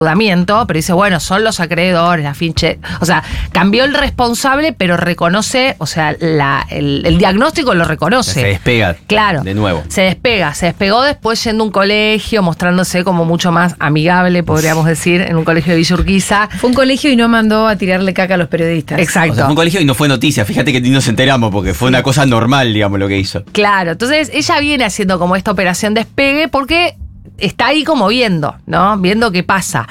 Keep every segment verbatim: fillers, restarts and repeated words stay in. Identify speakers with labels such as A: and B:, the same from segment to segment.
A: endeudamiento, pero dice, bueno, son los acreedores, la finche. O sea, cambió el responsable, pero reconoce, o sea, la, el, el diagnóstico lo reconoce.
B: Se despega.
A: Claro.
B: De nuevo.
A: Se despega. Se despegó después yendo a un colegio, mostrándose como mucho más amigable, podríamos decir, en un colegio de Villa Urquiza.
C: Fue un colegio y no mandó a tirarle caca a los periodistas.
A: Exacto.
B: O sea, fue un colegio y no fue noticia. Fíjate que ni nos enteramos porque fue una cosa normal, digamos, lo que hizo.
A: Claro. Entonces, ella viene haciendo como esta operación despegue porque está ahí como viendo, ¿no? Viendo qué pasa.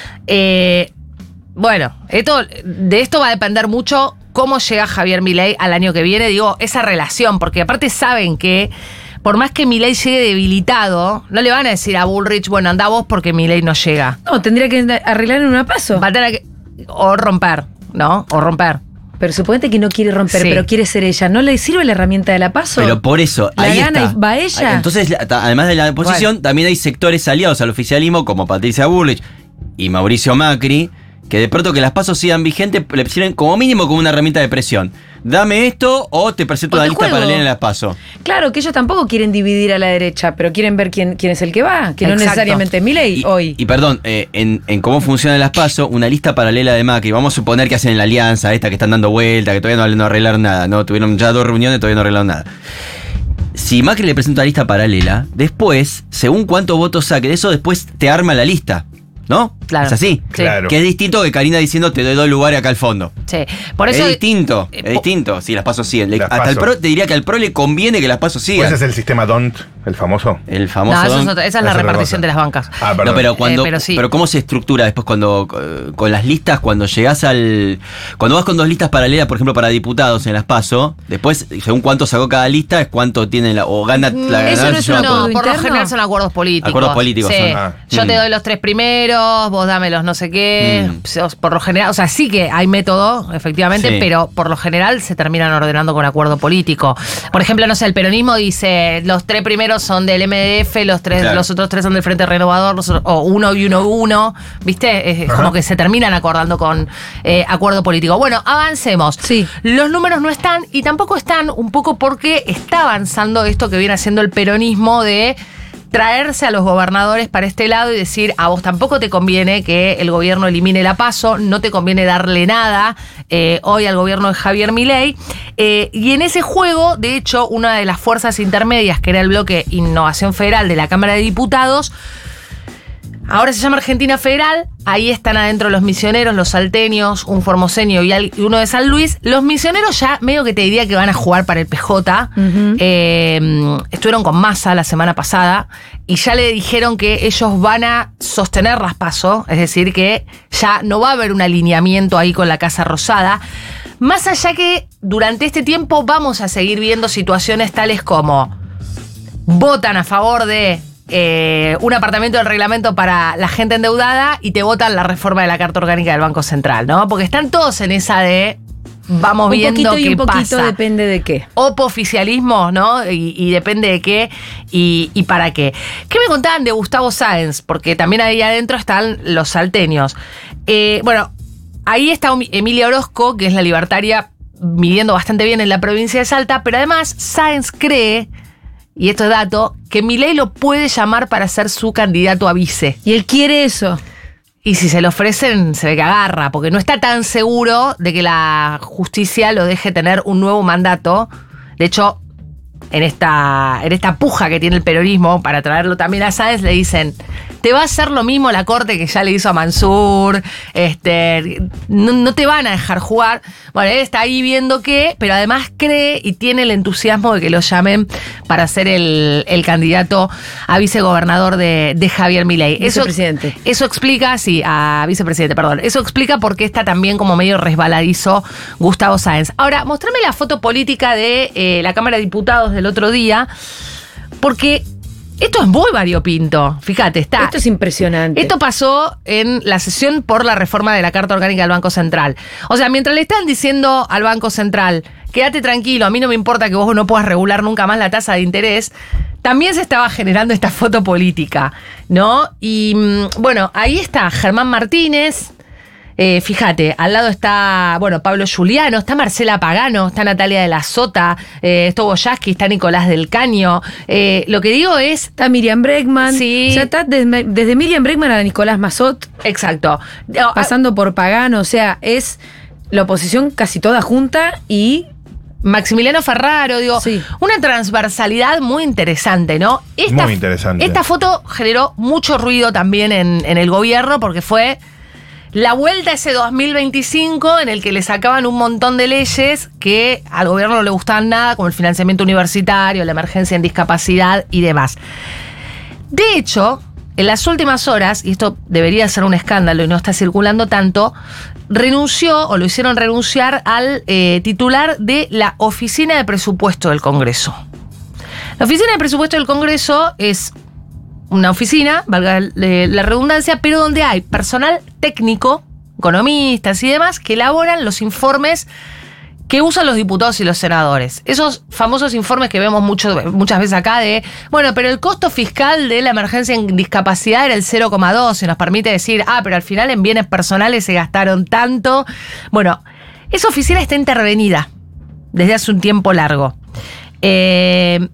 A: Eh, bueno, esto, de esto va a depender mucho cómo llega Javier Milei al año que viene. Digo, esa relación, porque aparte saben que por más que Milei llegue debilitado, no le van a decir a Bullrich, bueno, anda vos porque Milei no llega.
C: No, tendría que arreglar en una paso.
A: Va a tener que, o romper, ¿no? O romper.
C: Pero suponete que no quiere romper,
A: Sí.
C: pero quiere ser ella. ¿No le sirve la herramienta de la paso?
B: Pero por eso,
C: ¿La
B: ahí
C: gana
B: está.
C: y va ella?
B: Entonces, la- ta- además de la oposición, también hay sectores aliados al oficialismo, como Patricia Bullrich y Mauricio Macri, que de pronto que las pasos sigan vigentes, le sirven como mínimo como una herramienta de presión. Dame esto o te presento
C: O
B: una
C: te
B: lista
C: juego.
B: paralela en las pasos.
C: Claro, que ellos tampoco quieren dividir a la derecha, pero quieren ver quién, quién es el que va, que no
A: Exacto.
C: necesariamente Milei
B: Y,
C: hoy.
B: y perdón, eh, en, en cómo funcionan las pasos, una lista paralela de Macri, vamos a suponer que hacen la alianza esta que están dando vuelta, que todavía no, no arreglaron nada, no tuvieron ya dos reuniones, todavía no arreglaron nada. Si Macri le presenta una lista paralela, después, según cuántos votos saque de eso, después te arma la lista, ¿no?
A: Claro.
B: Es así.
A: Sí.
D: Claro.
B: Que es distinto que Karina diciendo te doy dos lugares acá al fondo.
A: Sí. Por eso.
B: es distinto,
A: eh,
B: es
A: po-
B: distinto. Si las pasos siguen. Le-
D: Las
B: hasta el
D: PASO.
B: PRO te diría que al PRO le conviene que las pasos
D: ¿Ese
B: sigan.
D: es el sistema D O N T, el famoso?
B: El famoso.
A: No, eso es
B: don-
A: otra- esa es la
D: es otra
A: repartición
D: cosa.
A: de las bancas.
D: Ah, perdón.
B: No, pero cuando,
A: Eh, pero sí.
B: pero cómo se estructura después cuando eh, con las listas, cuando llegás al, cuando vas con dos listas paralelas, por ejemplo para diputados en las PASO, después según cuánto sacó cada lista es cuánto tiene la, o gana la
C: eso
B: ganada,
C: no es
B: se lleva
C: un
B: todo.
C: acuerdo
A: No, por lo
C: interno?
A: general son acuerdos políticos.
B: Acuerdos políticos
A: Sí.
B: son.
D: Ah.
A: Yo
B: Mm.
A: te doy los tres primeros, vos dame los no sé qué.
B: Mm.
A: Por lo general, o sea, sí que hay método, efectivamente,
B: Sí.
A: pero por lo general se terminan ordenando con acuerdo político. Por ejemplo, no sé, el peronismo dice los tres primeros son del M D F, los tres,
B: Claro.
A: los otros tres son del Frente Renovador, los otros- o uno y uno uno, ¿viste? Es, es como que se terminan acordando con eh, acuerdo político. Bueno, avancemos.
C: Sí.
A: Los números no están y tampoco están un poco porque está avanzando esto que viene haciendo el peronismo de traerse a los gobernadores para este lado y decir, a vos tampoco te conviene que el gobierno elimine la PASO, no te conviene darle nada eh, hoy al gobierno de Javier Milei. Eh, y en ese juego, de hecho, una de las fuerzas intermedias, que era el bloque Innovación Federal de la Cámara de Diputados, ahora se llama Argentina Federal, ahí están adentro los misioneros, los salteños, un formoseño y, al- y uno de San Luis. Los misioneros ya medio que te diría que van a jugar para el P J.
C: Ujú.
A: Eh, estuvieron con Massa la semana pasada y ya le dijeron que ellos van a sostener las PASO, es decir, que ya no va a haber un alineamiento ahí con la Casa Rosada. Más allá que durante este tiempo vamos a seguir viendo situaciones tales como votan a favor de eh, un apartamento del reglamento para la gente endeudada y te votan la reforma de la Carta Orgánica del Banco Central, ¿no? Porque están todos en esa de vamos
C: Un
A: viendo
C: poquito y
A: qué
C: un poquito
A: pasa.
C: depende de qué.
A: Opo-oficialismo, ¿no? Y, y depende de qué y, y para qué. ¿Qué me contaban de Gustavo Sáenz? Porque también ahí adentro están los salteños. Eh, bueno, ahí está Emilia Orozco, que es la libertaria, midiendo bastante bien en la provincia de Salta, pero además Sáenz cree, y esto es dato, que Milei lo puede llamar para ser su candidato a vice.
C: Y él quiere eso.
A: Y si se lo ofrecen, se ve que agarra, porque no está tan seguro de que la justicia lo deje tener un nuevo mandato. De hecho, en esta, en esta puja que tiene el peronismo para traerlo también a Sáenz, le dicen, te va a hacer lo mismo la corte que ya le hizo a Mansur, este, no, no te van a dejar jugar. Bueno, él está ahí viendo qué, pero además cree y tiene el entusiasmo de que lo llamen para ser el, el candidato a vicegobernador de, de Javier Milei. Eso,
C: Vicepresidente.
A: eso explica, sí, a vicepresidente, perdón. Eso explica por qué está también como medio resbaladizo Gustavo Sáenz. Ahora, mostrame la foto política de eh, la Cámara de Diputados del otro día, porque esto es muy variopinto. Fíjate, está.
C: Esto es impresionante.
A: Esto pasó en la sesión por la reforma de la Carta Orgánica del Banco Central. O sea, mientras le están diciendo al Banco Central, quédate tranquilo, a mí no me importa que vos no puedas regular nunca más la tasa de interés, también se estaba generando esta foto política, ¿no? Y mm, bueno, ahí está Germán Martínez, Eh, fíjate, al lado está, bueno, Pablo Giuliano, está Marcela Pagano, está Natalia de la Sota, eh, está Boyaski, está Nicolás del Caño. Eh, lo que digo es...
C: Está Miriam Bregman.
A: Sí.
C: O sea, está desde, desde Miriam Bregman a Nicolás Mazot.
A: Exacto.
C: Pasando por Pagano. O sea, es la oposición casi toda junta y...
A: Maximiliano Ferraro, digo,
C: sí.
A: Una transversalidad muy interesante, ¿no? Esta,
D: Muy interesante.
A: Esta foto generó mucho ruido también en, en el gobierno porque fue la vuelta a ese dos mil veinticinco en el que le sacaban un montón de leyes que al gobierno no le gustaban nada, como el financiamiento universitario, la emergencia en discapacidad y demás. De hecho, en las últimas horas, y esto debería ser un escándalo y no está circulando tanto, renunció o lo hicieron renunciar al eh, titular de la Oficina de Presupuesto del Congreso. La Oficina de Presupuesto del Congreso es una oficina, valga la redundancia, pero donde hay personal técnico, economistas y demás, que elaboran los informes que usan los diputados y los senadores. Esos famosos informes que vemos mucho, muchas veces acá de, bueno, pero el costo fiscal de la emergencia en discapacidad era el cero coma dos, se nos permite decir, ah, pero al final en bienes personales se gastaron tanto. Bueno, esa oficina está intervenida desde hace un tiempo largo. Eh,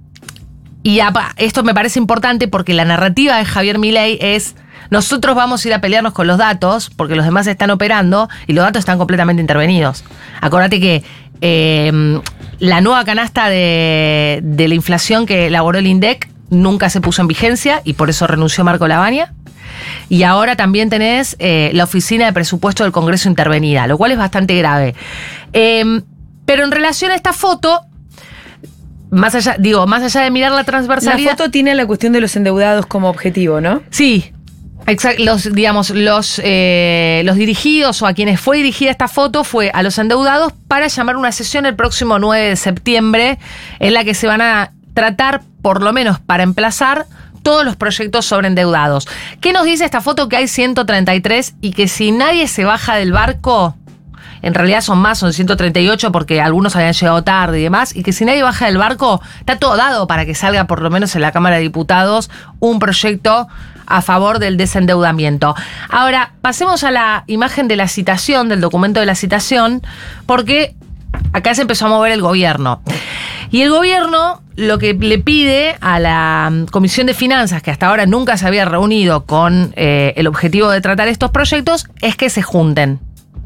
A: y esto me parece importante porque la narrativa de Javier Milei es... Nosotros vamos a ir a pelearnos con los datos, porque los demás están operando y los datos están completamente intervenidos. Acordate que eh, la nueva canasta de, de la inflación que elaboró el INDEC nunca se puso en vigencia y por eso renunció Marco Lavagna. Y ahora también tenés eh, la Oficina de Presupuesto del Congreso intervenida, lo cual es bastante grave. Eh, pero en relación a esta foto... Más allá, digo, más allá de mirar la transversalidad...
C: La foto tiene la cuestión de los endeudados como objetivo, ¿no?
A: Sí. Exacto, los, digamos, los, eh, los dirigidos o a quienes fue dirigida esta foto fue a los endeudados para llamar una sesión el próximo nueve de septiembre en la que se van a tratar, por lo menos para emplazar, todos los proyectos sobre endeudados. ¿Qué nos dice esta foto? Que hay ciento treinta y tres y que si nadie se baja del barco, en realidad son más, son ciento treinta y ocho porque algunos habían llegado tarde y demás, y que si nadie baja del barco, está todo dado para que salga por lo menos en la Cámara de Diputados un proyecto a favor del desendeudamiento. Ahora, pasemos a la imagen de la citación, del documento de la citación, porque acá se empezó a mover el gobierno. Y el gobierno lo que le pide a la Comisión de Finanzas, que hasta ahora nunca se había reunido con eh, el objetivo de tratar estos proyectos, es que se junten.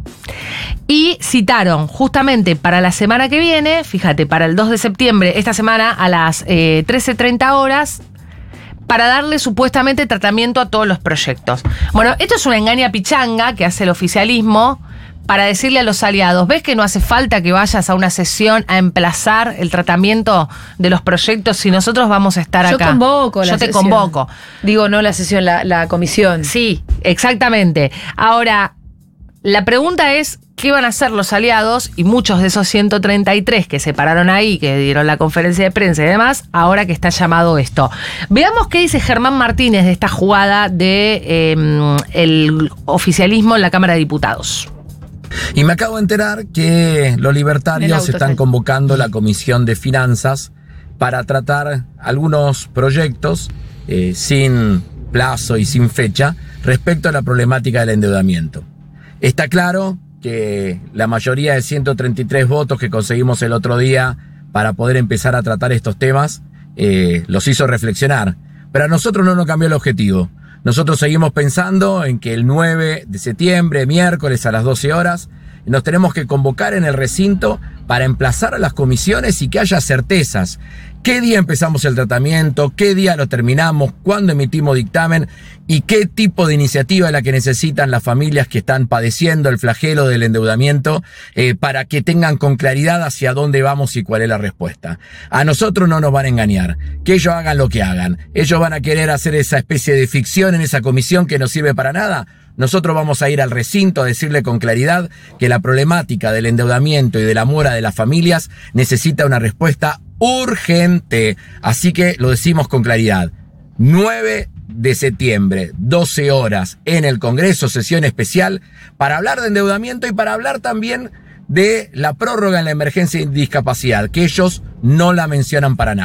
A: Y citaron justamente para la semana que viene, fíjate, para el dos de septiembre, esta semana a las eh, trece treinta horas, para darle supuestamente tratamiento a todos los proyectos. Bueno, esto es una engaña pichanga que hace el oficialismo para decirle a los aliados, ¿ves que no hace falta que vayas a una sesión a emplazar el tratamiento de los proyectos si nosotros vamos a estar
C: Yo
A: acá?
C: Yo convoco la
A: Yo te
C: sesión.
A: convoco.
C: Digo, no la sesión, la, la comisión.
A: Sí, exactamente. Ahora, la pregunta es, ¿qué van a hacer los aliados? Y muchos de esos ciento treinta y tres que se pararon ahí, que dieron la conferencia de prensa y demás, ahora que está llamado esto. Veamos qué dice Germán Martínez de esta jugada de eh, el oficialismo en la Cámara de Diputados.
E: Y me acabo de enterar que los libertarios
C: auto,
E: están
C: sí.
E: convocando la Comisión de Finanzas para tratar algunos proyectos eh, sin plazo y sin fecha respecto a la problemática del endeudamiento. Está claro que la mayoría de ciento treinta y tres votos que conseguimos el otro día para poder empezar a tratar estos temas eh, los hizo reflexionar. Pero a nosotros no nos cambió el objetivo. Nosotros seguimos pensando en que el nueve de septiembre, miércoles a las doce horas, nos tenemos que convocar en el recinto para emplazar a las comisiones y que haya certezas. ¿Qué día empezamos el tratamiento? ¿Qué día lo terminamos? ¿Cuándo emitimos dictamen? ¿Y qué tipo de iniciativa es la que necesitan las familias que están padeciendo el flagelo del endeudamiento eh, para que tengan con claridad hacia dónde vamos y cuál es la respuesta? A nosotros no nos van a engañar. Que ellos hagan lo que hagan. Ellos van a querer hacer esa especie de ficción en esa comisión que no sirve para nada. Nosotros vamos a ir al recinto a decirle con claridad que la problemática del endeudamiento y de la mora de las familias necesita una respuesta urgente. Así que lo decimos con claridad. nueve de septiembre, doce horas, en el Congreso, sesión especial, para hablar de endeudamiento y para hablar también de la prórroga en la emergencia de discapacidad, que ellos no la mencionan para nada.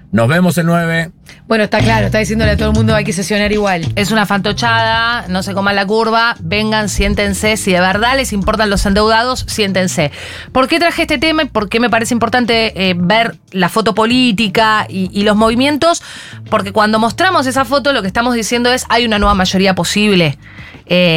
E: Nos vemos el nueve.
C: Bueno, está claro, está diciéndole a todo el mundo hay que sesionar igual.
A: Es una fantochada, no se coman la curva, vengan, siéntense, si de verdad les importan los endeudados, siéntense. ¿Por qué traje este tema y por qué me parece importante eh, ver la foto política y, y los movimientos? Porque cuando mostramos esa foto lo que estamos diciendo es hay una nueva mayoría posible. Eh,